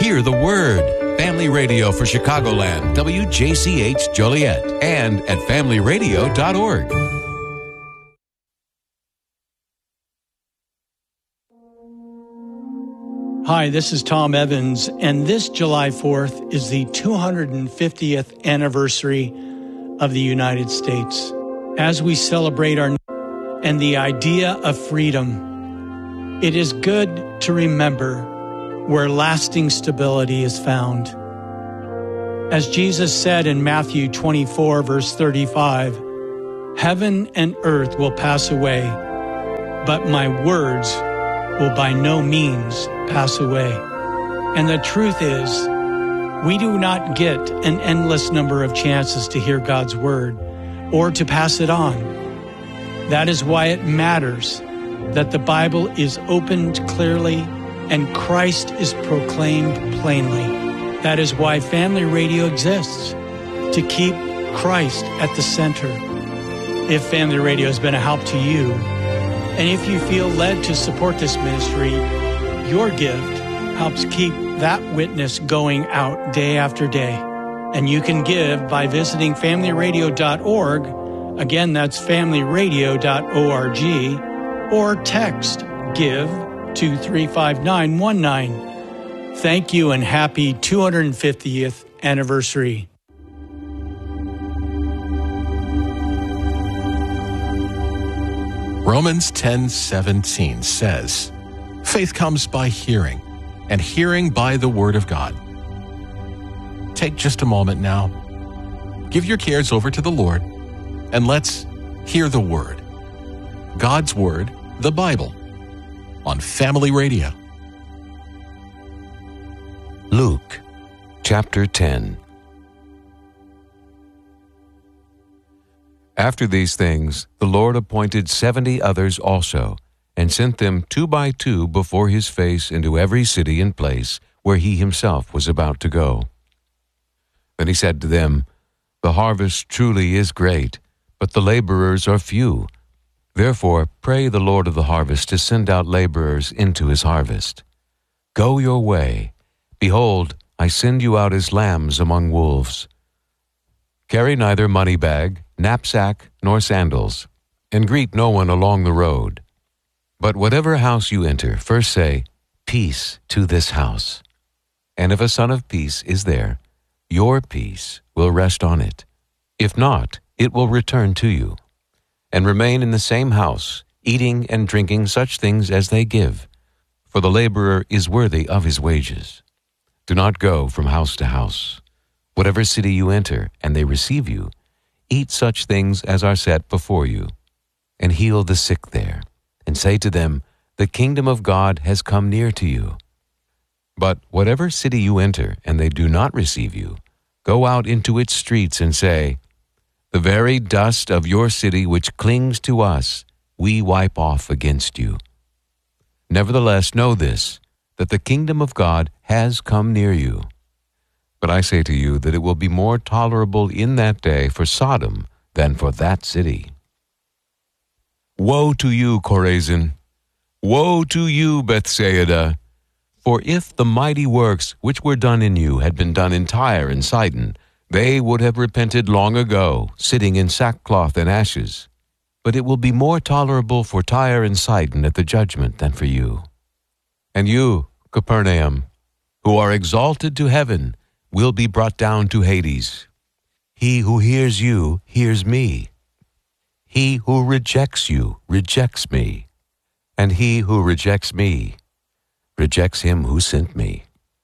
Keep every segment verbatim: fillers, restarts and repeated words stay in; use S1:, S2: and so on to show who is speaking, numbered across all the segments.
S1: Hear the Word. Family Radio for Chicagoland, W J C H Joliet, and at family radio dot org.
S2: Hi, this is Tom Evans, and this July fourth is the two hundred fiftieth anniversary of the United States. As we celebrate our and the idea of freedom, it is good to remember where lasting stability is found. As Jesus said in Matthew twenty-four, verse thirty-five, "Heaven and earth will pass away, but my words will by no means pass away." And the truth is, we do not get an endless number of chances to hear God's word or to pass it on. That is why it matters that the Bible is opened clearly and Christ is proclaimed plainly. That is why Family Radio exists, to keep Christ at the center. If Family Radio has been a help to you, and if you feel led to support this ministry, your gift helps keep that witness going out day after day. And you can give by visiting family radio dot org. Again, that's family radio dot org, or text GIVE to three five nine one nine. Thank you and happy two hundred fiftieth anniversary.
S3: Romans ten seventeen says, "Faith comes by hearing, and hearing by the Word of God." Take just a moment now. Give your cares over to the Lord, and let's hear the Word. God's Word, the Bible, on Family Radio.
S4: Luke, chapter ten. After these things, the Lord appointed seventy others also, and sent them two by two before his face into every city and place where he himself was about to go. Then he said to them, "The harvest truly is great, but the laborers are few. Therefore pray the Lord of the harvest to send out laborers into his harvest. Go your way. Behold, I send you out as lambs among wolves. Carry neither money bag, knapsack, nor sandals, and greet no one along the road. But whatever house you enter, first say, 'Peace to this house.' And if a son of peace is there, your peace will rest on it. If not, it will return to you. And remain in the same house, eating and drinking such things as they give, for the laborer is worthy of his wages. Do not go from house to house. Whatever city you enter, and they receive you, eat such things as are set before you, and heal the sick there, and say to them, 'The kingdom of God has come near to you.' But whatever city you enter, and they do not receive you, go out into its streets and say, 'The very dust of your city which clings to us, we wipe off against you.' Nevertheless, know this, that the kingdom of God has come near you. But I say to you that it will be more tolerable in that day for Sodom than for that city. Woe to you, Chorazin! Woe to you, Bethsaida! For if the mighty works which were done in you had been done in Tyre and Sidon, they would have repented long ago, sitting in sackcloth and ashes. But it will be more tolerable for Tyre and Sidon at the judgment than for you. And you, Capernaum, who are exalted to heaven, will be brought down to Hades. He who hears you hears me. He who rejects you rejects me. And he who rejects me rejects him who sent me."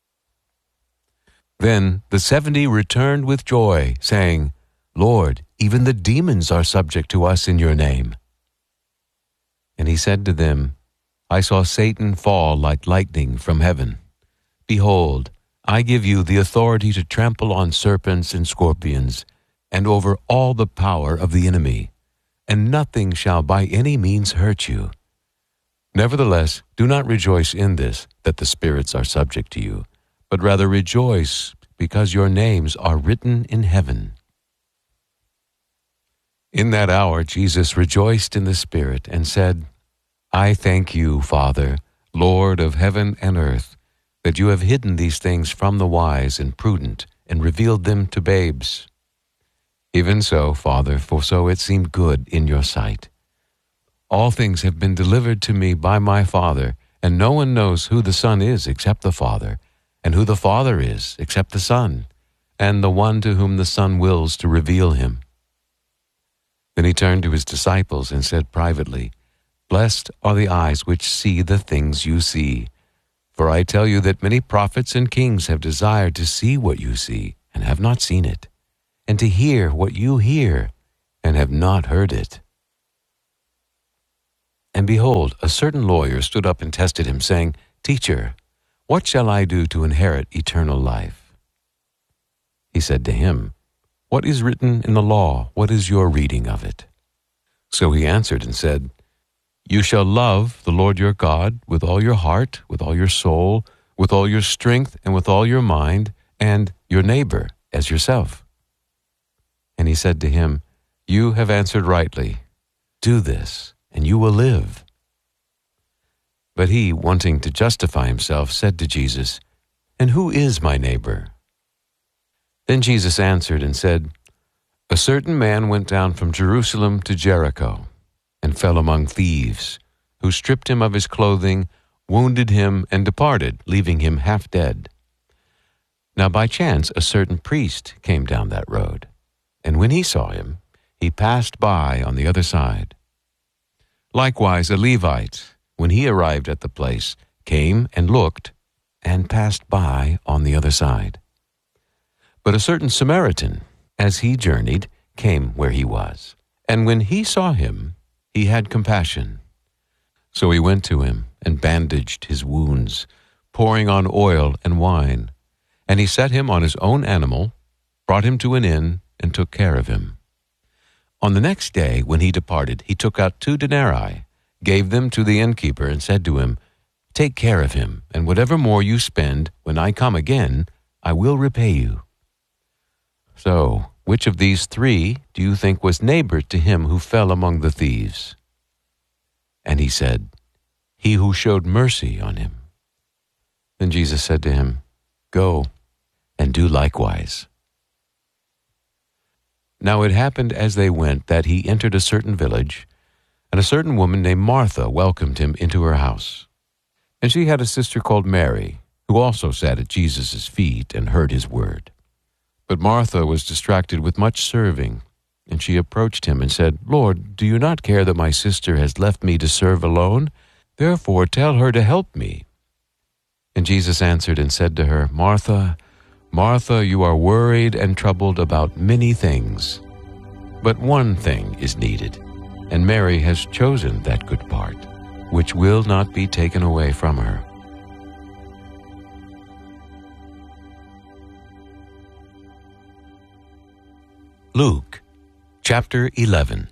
S4: Then the seventy returned with joy, saying, "Lord, even the demons are subject to us in your name." And he said to them, "I saw Satan fall like lightning from heaven. Behold, I give you the authority to trample on serpents and scorpions, and over all the power of the enemy, and nothing shall by any means hurt you. Nevertheless, do not rejoice in this, that the spirits are subject to you, but rather rejoice because your names are written in heaven." In that hour Jesus rejoiced in the Spirit and said, "I thank you, Father, Lord of heaven and earth, that you have hidden these things from the wise and prudent, and revealed them to babes. Even so, Father, for so it seemed good in your sight. All things have been delivered to me by my Father, and no one knows who the Son is except the Father, and who the Father is except the Son, and the one to whom the Son wills to reveal him. Then he turned to his disciples and said privately, Blessed are the eyes which see the things you see. For I tell you that many prophets and kings have desired to see what you see, and have not seen it, and to hear what you hear, and have not heard it. And behold, a certain lawyer stood up and tested him, saying, Teacher, what shall I do to inherit eternal life? He said to him, What is written in the law? What is your reading of it? So he answered and said, You shall love the Lord your God with all your heart, with all your soul, with all your strength, and with all your mind, and your neighbor as yourself. And he said to him, You have answered rightly. Do this, and you will live. But he, wanting to justify himself, said to Jesus, And who is my neighbor? Then Jesus answered and said, A certain man went down from Jerusalem to Jericho, and fell among thieves, who stripped him of his clothing, wounded him, and departed, leaving him half dead. Now by chance a certain priest came down that road, and when he saw him, he passed by on the other side. Likewise a Levite, when he arrived at the place, came and looked, and passed by on the other side. But a certain Samaritan, as he journeyed, came where he was, and when he saw him, he had compassion. So he went to him and bandaged his wounds, pouring on oil and wine. And he set him on his own animal, brought him to an inn, and took care of him. On the next day, when he departed, he took out two denarii, gave them to the innkeeper, and said to him, Take care of him, and whatever more you spend, when I come again, I will repay you. So, which of these three do you think was neighbor to him who fell among the thieves? And he said, He who showed mercy on him. Then Jesus said to him, Go and do likewise. Now it happened as they went that he entered a certain village, and a certain woman named Martha welcomed him into her house. And she had a sister called Mary, who also sat at Jesus' feet and heard his word. But Martha was distracted with much serving, and she approached him and said, Lord, do you not care that my sister has left me to serve alone? Therefore tell her to help me. And Jesus answered and said to her, Martha, Martha, you are worried and troubled about many things. But one thing is needed, and Mary has chosen that good part, which will not be taken away from her. Luke, chapter eleven.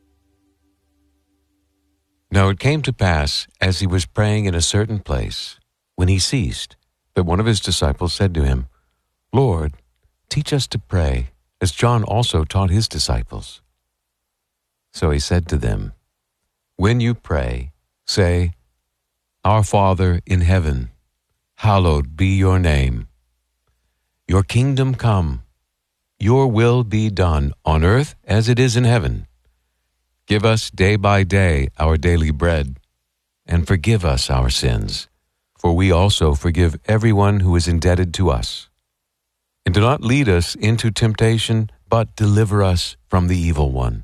S4: Now it came to pass, as he was praying in a certain place, when he ceased, that one of his disciples said to him, Lord, teach us to pray, as John also taught his disciples. So he said to them, When you pray, say, Our Father in heaven, hallowed be your name. Your kingdom come. Your will be done on earth as it is in heaven. Give us day by day our daily bread, and forgive us our sins, for we also forgive everyone who is indebted to us. And do not lead us into temptation, but deliver us from the evil one.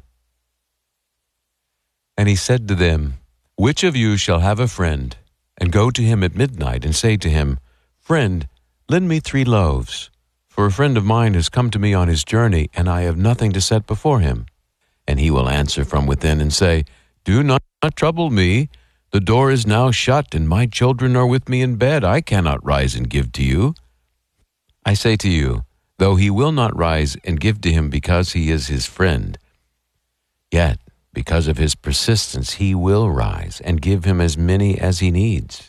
S4: And he said to them, Which of you shall have a friend, and go to him at midnight, and say to him, Friend, lend me three loaves, for a friend of mine has come to me on his journey, and I have nothing to set before him. And he will answer from within and say, Do not trouble me. The door is now shut, and my children are with me in bed. I cannot rise and give to you. I say to you, though he will not rise and give to him because he is his friend, yet because of his persistence he will rise and give him as many as he needs.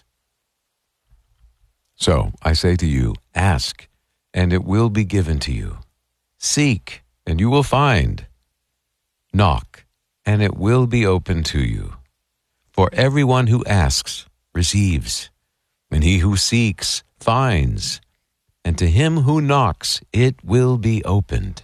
S4: So I say to you, ask, and it will be given to you. Seek, and you will find. Knock, and it will be opened to you. For everyone who asks receives, and he who seeks finds, and to him who knocks it will be opened.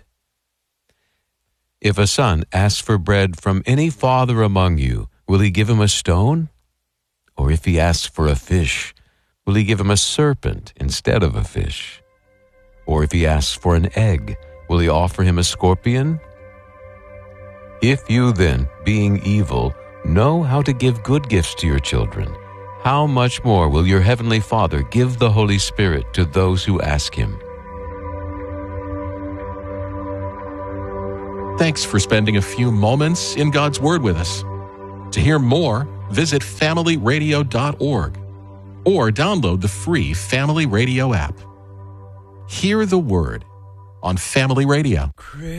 S4: If a son asks for bread from any father among you, will he give him a stone? Or if he asks for a fish, will he give him a serpent instead of a fish? Or if he asks for an egg, will he offer him a scorpion? If you then, being evil, know how to give good gifts to your children, how much more will your heavenly Father give the Holy Spirit to those who ask him?
S3: Thanks for spending a few moments in God's Word with us. To hear more, visit family radio dot org or download the free Family Radio app. Hear the Word on Family Radio.